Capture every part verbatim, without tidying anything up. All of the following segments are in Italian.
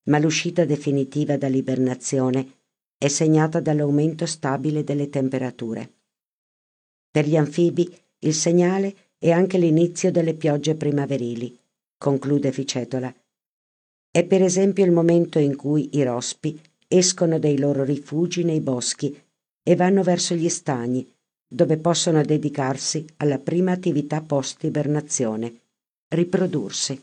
ma l'uscita definitiva dall'ibernazione è segnata dall'aumento stabile delle temperature. Per gli anfibi il segnale è anche l'inizio delle piogge primaverili, conclude Ficetola. È per esempio il momento in cui i rospi escono dai loro rifugi nei boschi e vanno verso gli stagni, dove possono dedicarsi alla prima attività post-ibernazione, riprodursi.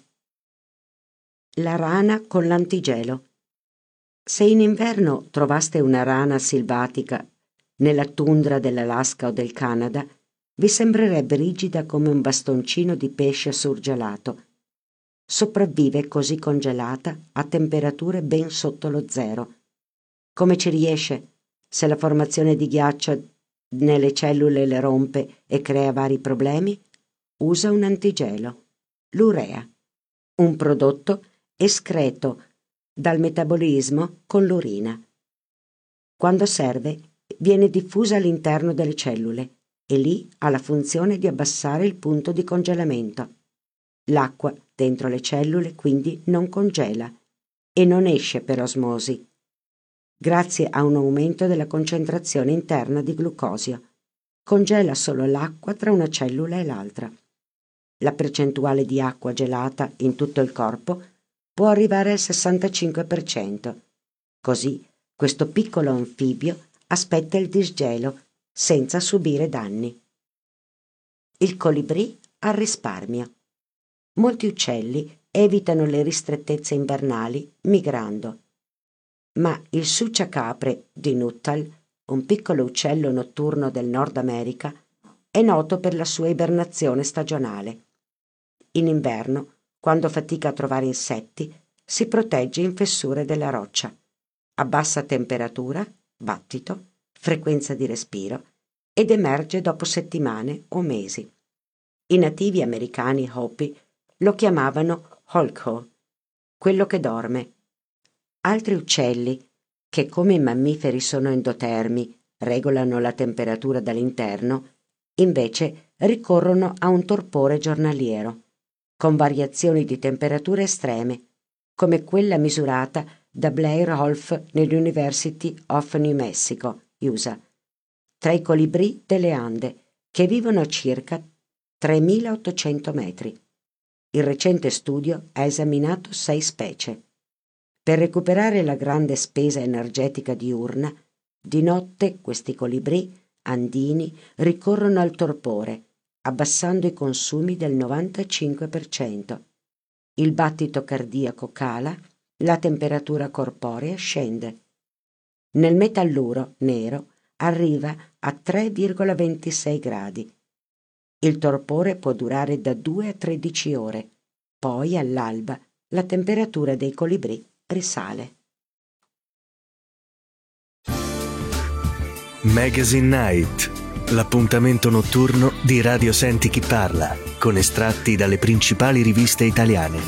La rana con l'antigelo. Se in inverno trovaste una rana selvatica nella tundra dell'Alaska o del Canada, vi sembrerebbe rigida come un bastoncino di pesce surgelato. Sopravvive così congelata a temperature ben sotto lo zero. Come ci riesce se la formazione di ghiaccio nelle cellule le rompe e crea vari problemi? Usa un antigelo, l'urea, un prodotto escreto dal metabolismo con l'urina. Quando serve, viene diffusa all'interno delle cellule e lì ha la funzione di abbassare il punto di congelamento. L'acqua dentro le cellule quindi non congela e non esce per osmosi, grazie a un aumento della concentrazione interna di glucosio. Congela solo l'acqua tra una cellula e l'altra. La percentuale di acqua gelata in tutto il corpo può arrivare al sessantacinque per cento. Così questo piccolo anfibio aspetta il disgelo senza subire danni. Il colibrì al risparmio. Molti uccelli evitano le ristrettezze invernali migrando, ma il succiacapre di Nuttall, un piccolo uccello notturno del Nord America, è noto per la sua ibernazione stagionale. In inverno, quando fatica a trovare insetti, si protegge in fessure della roccia, a bassa temperatura, battito, frequenza di respiro, ed emerge dopo settimane o mesi. I nativi americani Hopi lo chiamavano Holko, quello che dorme. Altri uccelli, che come i mammiferi sono endotermi, regolano la temperatura dall'interno, invece ricorrono a un torpore giornaliero, con variazioni di temperature estreme, come quella misurata da Blair Wolf nell'University of New Mexico, U S A, tra i colibrì delle Ande, che vivono a circa tremilaottocento metri. Il recente studio ha esaminato sei specie. Per recuperare la grande spesa energetica diurna, di notte questi colibrì andini ricorrono al torpore, abbassando i consumi del novantacinque per cento. Il battito cardiaco cala, la temperatura corporea scende. Nel metalluro nero arriva a tre virgola ventisei gradi. Il torpore può durare da due a tredici ore, poi all'alba la temperatura dei colibrì risale. Magazine Night, l'appuntamento notturno di Radio Senti Chi Parla, con estratti dalle principali riviste italiane.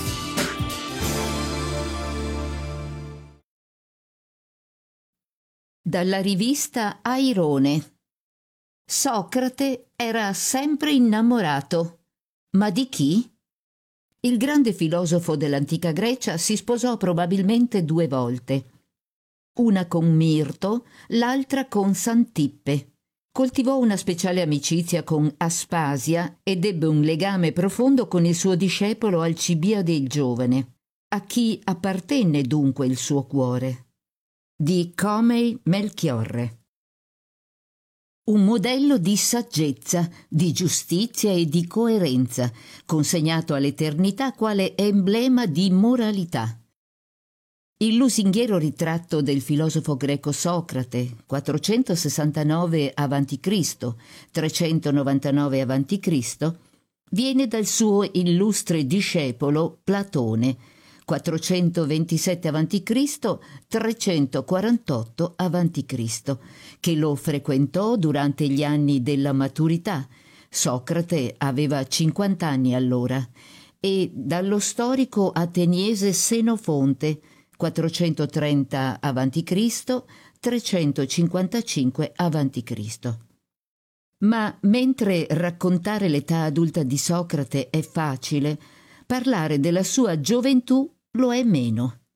Dalla rivista Airone. Socrate era sempre innamorato. Ma di chi? Il grande filosofo dell'antica Grecia si sposò probabilmente due volte. Una con Mirto, l'altra con Santippe. Coltivò una speciale amicizia con Aspasia ed ebbe un legame profondo con il suo discepolo Alcibiade il giovane, a chi appartenne dunque il suo cuore. Di Comei Melchiorre. Un modello di saggezza, di giustizia e di coerenza, consegnato all'eternità quale emblema di moralità. Il lusinghiero ritratto del filosofo greco Socrate, quattrocentosessantanove avanti Cristo, trecentonovantanove avanti Cristo, viene dal suo illustre discepolo Platone, quattrocentoventisette avanti Cristo, trecentoquarantotto avanti Cristo, che lo frequentò durante gli anni della maturità. Socrate aveva cinquanta anni allora, e dallo storico ateniese Senofonte, quattrocentotrenta avanti Cristo, trecentocinquantacinque avanti Cristo. Ma mentre raccontare l'età adulta di Socrate è facile, parlare della sua gioventù lo è meno.